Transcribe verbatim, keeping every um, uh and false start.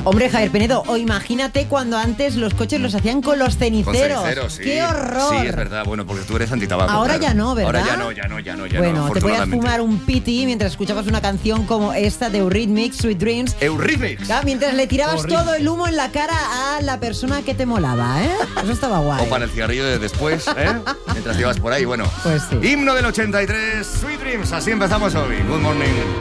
Hombre, Javier Penedo, o imagínate cuando antes los coches los hacían con los ceniceros. Con ceniceros, sí. ¡Qué horror! Sí, es verdad. Bueno, porque tú eres antitabaco. Ahora claro. ya no, ¿verdad? Ahora ya no, ya no, ya no, ya bueno, no. te podías afortunadamente. fumar un piti mientras escuchabas una canción como esta de Eurythmics, Sweet Dreams. Eurythmics. Ya, mientras le tirabas Horrible. todo el humo en la cara a la persona que te molaba, ¿eh? Eso estaba guay. O para el cigarrillo de después, ¿eh? Mientras ibas por ahí, bueno. Pues sí. Himno del ochenta y tres, Sweet Dreams. Así empezamos hoy. Good morning.